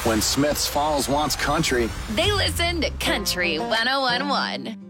When Smith's Falls wants country, They listen to Country 101.1.